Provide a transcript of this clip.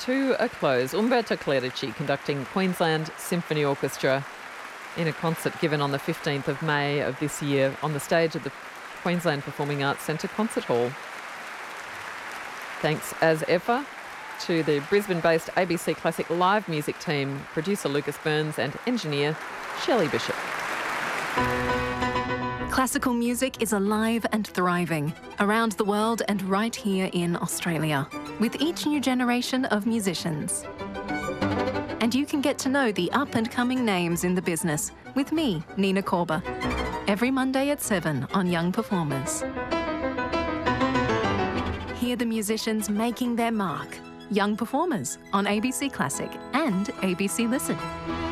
to a close. Umberto Clerici conducting Queensland Symphony Orchestra in a concert given on the 15th of May of this year on the stage of the Queensland Performing Arts Centre Concert Hall. Thanks as ever to the Brisbane-based ABC Classic live music team, producer Lucas Burns and engineer Shelley Bishop. Classical music is alive and thriving around the world and right here in Australia, with each new generation of musicians. And you can get to know the up-and-coming names in the business with me, Nina Korber, every Monday at 7 on Young Performers. Hear the musicians making their mark. Young Performers on ABC Classic and ABC Listen.